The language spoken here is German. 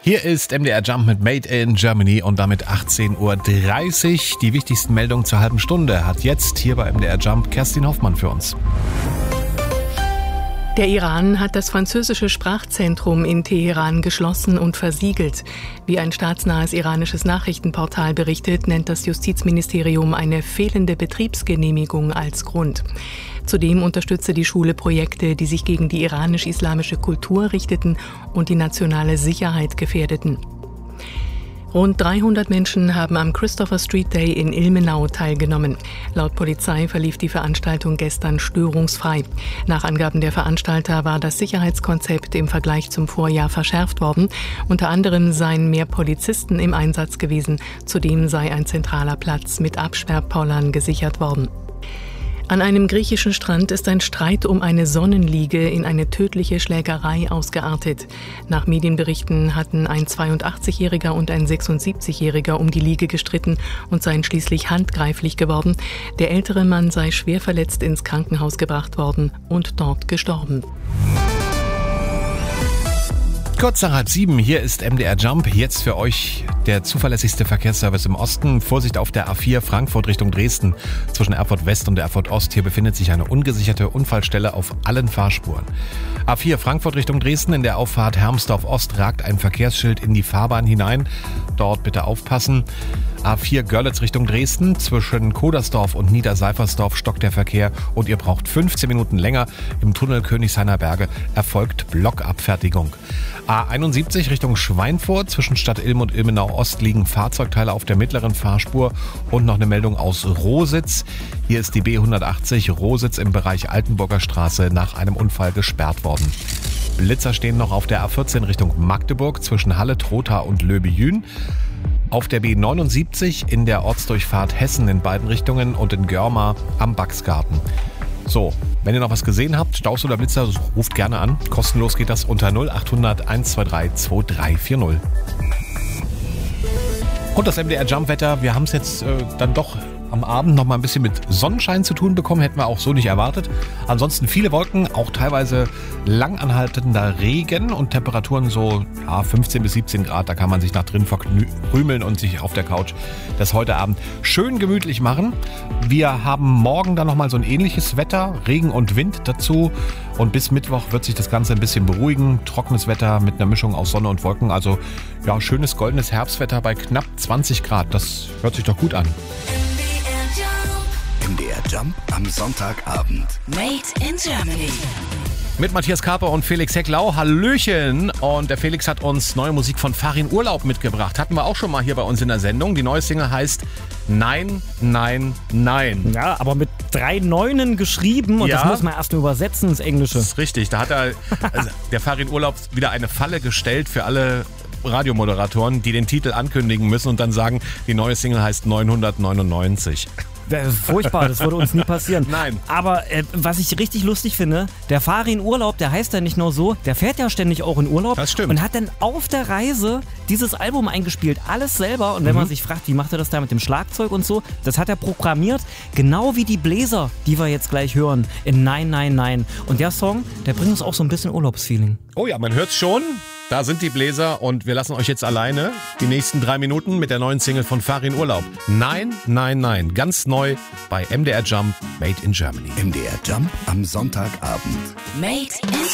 Hier ist MDR Jump mit Made in Germany und damit 18.30 Uhr. Die wichtigsten Meldungen zur halben Stunde hat jetzt hier bei MDR Jump Kerstin Hoffmann für uns. Der Iran hat das französische Sprachzentrum in Teheran geschlossen und versiegelt. Wie ein staatsnahes iranisches Nachrichtenportal berichtet, nennt das Justizministerium eine fehlende Betriebsgenehmigung als Grund. Zudem unterstütze die Schule Projekte, die sich gegen die iranisch-islamische Kultur richteten und die nationale Sicherheit gefährdeten. Rund 300 Menschen haben am Christopher Street Day in Ilmenau teilgenommen. Laut Polizei verlief die Veranstaltung gestern störungsfrei. Nach Angaben der Veranstalter war das Sicherheitskonzept im Vergleich zum Vorjahr verschärft worden. Unter anderem seien mehr Polizisten im Einsatz gewesen. Zudem sei ein zentraler Platz mit Absperrpollern gesichert worden. An einem griechischen Strand ist ein Streit um eine Sonnenliege in eine tödliche Schlägerei ausgeartet. Nach Medienberichten hatten ein 82-Jähriger und ein 76-Jähriger um die Liege gestritten und seien schließlich handgreiflich geworden. Der ältere Mann sei schwer verletzt ins Krankenhaus gebracht worden und dort gestorben. Kurz nach 6:30, hier ist MDR Jump. Jetzt für euch der zuverlässigste Verkehrsservice im Osten. Vorsicht auf der A4 Frankfurt Richtung Dresden. Zwischen Erfurt West und Erfurt Ost. Hier befindet sich eine ungesicherte Unfallstelle auf allen Fahrspuren. A4 Frankfurt Richtung Dresden. In der Auffahrt Hermsdorf Ost ragt ein Verkehrsschild in die Fahrbahn hinein. Dort bitte aufpassen. A4 Görlitz Richtung Dresden. Zwischen Kodersdorf und Niederseifersdorf stockt der Verkehr und ihr braucht 15 Minuten länger. Im Tunnel Königshainer Berge erfolgt Blockabfertigung. A71 Richtung Schweinfurt. Zwischen Stadt Ilm und Ilmenau Ost liegen Fahrzeugteile auf der mittleren Fahrspur. Und noch eine Meldung aus Rositz. Hier ist die B180 Rositz im Bereich Altenburger Straße nach einem Unfall gesperrt worden. Blitzer stehen noch auf der A14 Richtung Magdeburg zwischen Halle, Trotha und Löbejün. Auf der B79 in der Ortsdurchfahrt Hessen in beiden Richtungen und in Görmar am Baxgarten. So, wenn ihr noch was gesehen habt, Staus oder Blitzer, ruft gerne an. Kostenlos geht das unter 0800 123 2340. Und das MDR Jump Wetter, wir haben es jetzt dann doch am Abend noch mal ein bisschen mit Sonnenschein zu tun bekommen, hätten wir auch so nicht erwartet. Ansonsten viele Wolken, auch teilweise langanhaltender Regen und Temperaturen so 15 bis 17 Grad. Da kann man sich nach drin verkrümeln und sich auf der Couch das heute Abend schön gemütlich machen. Wir haben morgen dann noch mal so ein ähnliches Wetter, Regen und Wind dazu. Und bis Mittwoch wird sich das Ganze ein bisschen beruhigen. Trockenes Wetter mit einer Mischung aus Sonne und Wolken. Also ja, schönes goldenes Herbstwetter bei knapp 20 Grad. Das hört sich doch gut an. MDR Jump am Sonntagabend. Made in Germany. Mit Matthias Karper und Felix Hecklau. Hallöchen. Und der Felix hat uns neue Musik von Farin Urlaub mitgebracht. Hatten wir auch schon mal hier bei uns in der Sendung. Die neue Single heißt Nein, Nein, Nein. Ja, aber mit 3 Neunen geschrieben und Ja. das muss man erst übersetzen ins Englische. Das ist richtig. Da hat der Farin Urlaub wieder eine Falle gestellt für alle Radiomoderatoren, die den Titel ankündigen müssen und dann sagen, die neue Single heißt 999. Furchtbar, das würde uns nie passieren. Nein. Aber was ich richtig lustig finde, der Farin Urlaub, der heißt ja nicht nur so, der fährt ja ständig auch in Urlaub. Das stimmt. Und hat dann auf der Reise dieses Album eingespielt, alles selber. Und wenn man sich fragt, wie macht er das da mit dem Schlagzeug und so, das hat er programmiert, genau wie die Bläser, die wir jetzt gleich hören, in Nein, Nein, Nein. Und der Song, der bringt uns auch so ein bisschen Urlaubsfeeling. Oh ja, man hört's schon. Da sind die Bläser und wir lassen euch jetzt alleine die nächsten 3 Minuten mit der neuen Single von Farin Urlaub. Nein, Nein, Nein. Ganz neu bei MDR Jump Made in Germany. MDR Jump am Sonntagabend. Made in